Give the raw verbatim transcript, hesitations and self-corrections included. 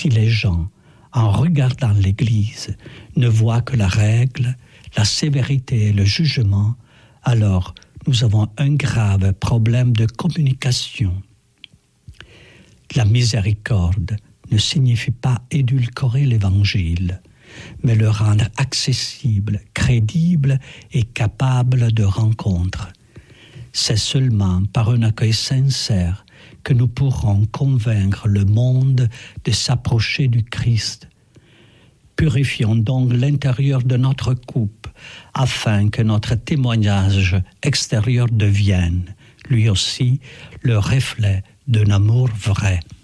Si les gens, en regardant l'Église, ne voient que la règle, la sévérité et le jugement, alors nous avons un grave problème de communication. La miséricorde ne signifie pas édulcorer l'Évangile, mais le rendre accessible, crédible et capable de rencontre. C'est seulement par un accueil sincère que nous pourrons convaincre le monde de s'approcher du Christ. Purifions donc l'intérieur de notre coupe afin que notre témoignage extérieur devienne, lui aussi, le reflet d'un amour vrai.